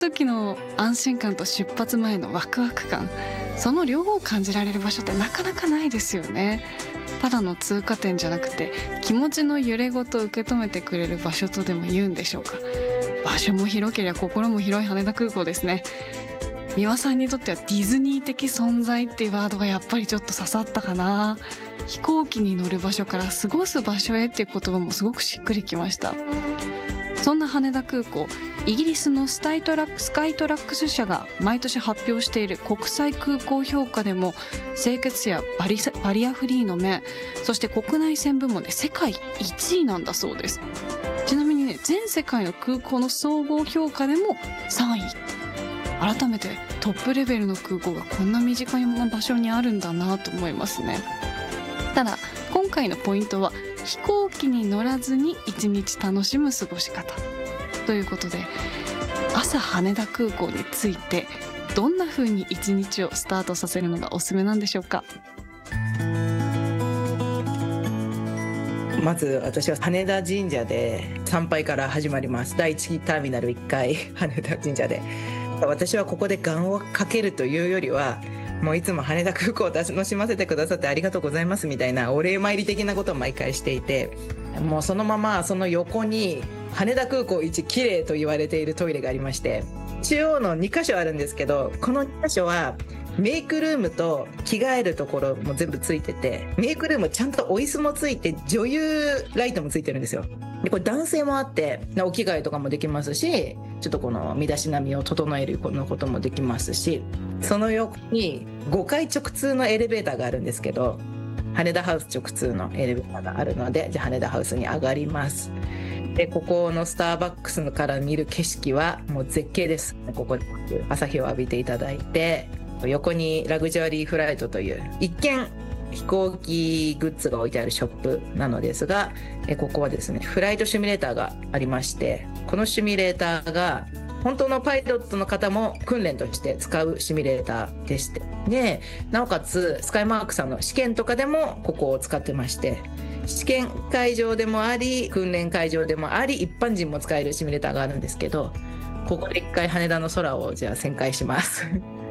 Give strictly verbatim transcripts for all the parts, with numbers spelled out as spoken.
時の安心感と出発前のワクワク感、その両方を感じられる場所ってなかなかないですよね。ただの通過点じゃなくて、気持ちの揺れごと受け止めてくれる場所とでも言うんでしょうか。場所も広ければ心も広い羽田空港ですね。美輪さんにとってはディズニー的存在っていうワードがやっぱりちょっと刺さったかな。飛行機に乗る場所から過ごす場所へっていう言葉もすごくしっくりきました。そんな羽田空港、イギリスのスタイトラックスカイトラックス社が毎年発表している国際空港評価でも、清潔やバリバリアフリーの面、そして国内線部門で世界いちいなんだそうです。ちなみにね、全世界の空港の総合評価でもさんい。改めてトップレベルの空港がこんな身近な場所にあるんだなと思いますね。ただ今回のポイントは、飛行機に乗らずに一日楽しむ過ごし方ということで、朝羽田空港に着いてどんな風に一日をスタートさせるのがおすすめなんでしょうか。 まず私は羽田神社で参拝から始まります。だいいちターミナルいっかい羽田神社で、私はここで願をかけるというよりは、もういつも羽田空港を楽しませてくださってありがとうございますみたいなお礼参り的なことを毎回していて、もうそのままその横に羽田空港一綺麗と言われているトイレがありまして、中央のにかしょあるんですけど、このにかしょはメイクルームと着替えるところも全部ついてて、メイクルームちゃんとお椅子もついて女優ライトもついてるんですよ。でこれ男性もあってお着替えとかもできますし、ちょっとこの身だしなみを整えるこのこともできますし、その横にごかい直通のエレベーターがあるんですけど、羽田ハウス直通のエレベーターがあるので、じゃあ羽田ハウスに上がります。でここのスターバックスから見る景色はもう絶景です。ここで朝日を浴びていただいて、横にラグジュアリーフライトという一見飛行機グッズが置いてあるショップなのですが、ここはですねフライトシミュレーターがありまして、このシミュレーターが本当のパイロットの方も訓練として使うシミュレーターでして、でなおかつスカイマークさんの試験とかでもここを使ってまして、試験会場でもあり訓練会場でもあり一般人も使えるシミュレーターがあるんですけど、ここで一回羽田の空をじゃあ旋回します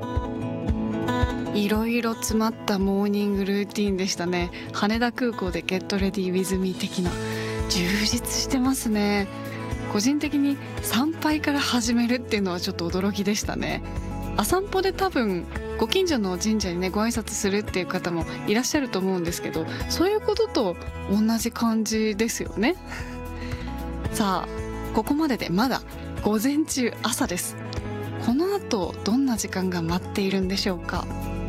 いろいろ詰まったモーニングルーティンでしたね。羽田空港でゲットレディウィズミー的な、充実してますね。個人的に参拝から始めるっていうのはちょっと驚きでしたね。あ散歩で多分ご近所の神社にねご挨拶するっていう方もいらっしゃると思うんですけど、そういうことと同じ感じですよね。さあここまででまだ午前中、朝です。この後どんな時間が待っているんでしょうか。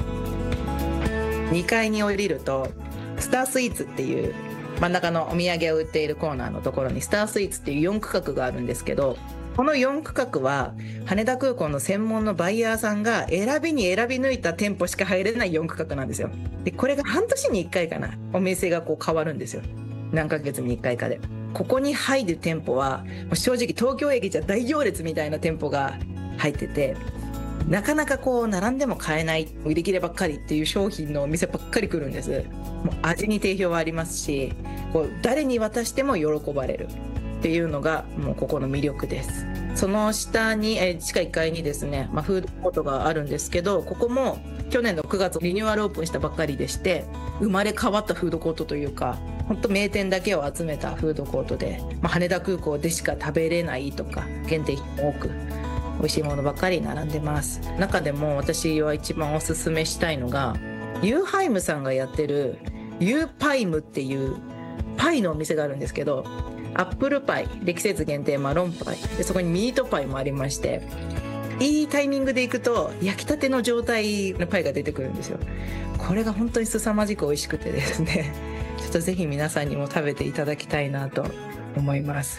にかいに降りるとスタースイーツっていう真ん中のお土産を売っているコーナーのところにスタースイーツっていうよん区画があるんですけど、このよん区画は羽田空港の専門のバイヤーさんが選びに選び抜いた店舗しか入れないよん区画なんですよ。でこれが半年にいっかいかな、お店がこう変わるんですよ。何ヶ月にいっかいかで。ここに入る店舗は正直東京駅じゃ大行列みたいな店舗が入ってて、なかなかこう並んでも買えない、売り切ればっかりっていう商品のお店ばっかり来るんです。もう味に定評はありますし、こう誰に渡しても喜ばれるっていうのがもうここの魅力です。その下にえ地下いっかいにですね、まあ、フードコートがあるんですけど、ここも去年のくがつリニューアルオープンしたばっかりでして、生まれ変わったフードコートというか、本当名店だけを集めたフードコートで、まあ、羽田空港でしか食べれないとか限定品も多く美味しいものばっかり並んでます。中でも私は一番おすすめしたいのが、ユーハイムさんがやってるユーパイムっていうパイのお店があるんですけど、アップルパイで季節限定マロンパイで、そこにミートパイもありまして、いいタイミングで行くと焼きたての状態のパイが出てくるんですよ。これが本当に凄まじく美味しくてですね、ちょっとぜひ皆さんにも食べていただきたいなと思います。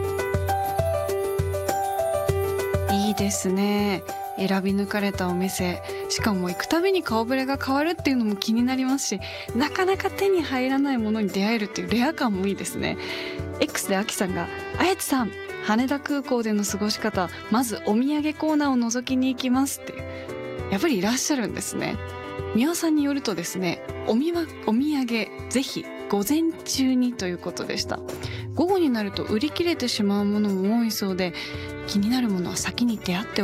いいですね。選び抜かれたお店、しかも行くたびに顔ぶれが変わるっていうのも気になりますし、なかなか手に入らないものに出会えるっていうレア感もいいですね。 X であきさんが「あやちさん、羽田空港での過ごし方、まずお土産コーナーを覗きに行きます」ってやっぱりいらっしゃるんですね。美輪さんによるとですね、おみわお土産ぜひ午前中にということでした。 午後になると売り切れてしまうものも多いそうで、気になるものは先に出会って